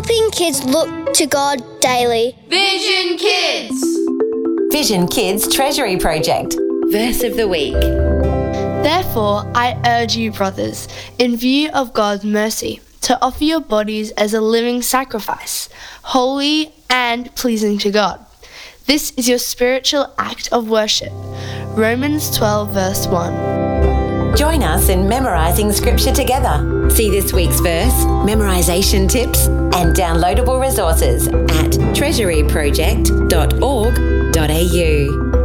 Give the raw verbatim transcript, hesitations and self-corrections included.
helping kids look to God daily. Vision Kids! Vision Kids Treasury Project. Verse of the week. Therefore, I urge you, brothers, in view of God's mercy, to offer your bodies as a living sacrifice, holy and pleasing to God. This is your spiritual act of worship. Romans twelve, verse one. Join us in memorising Scripture together. See this week's verse, memorisation tips, and downloadable resources at treasury project dot org dot a u.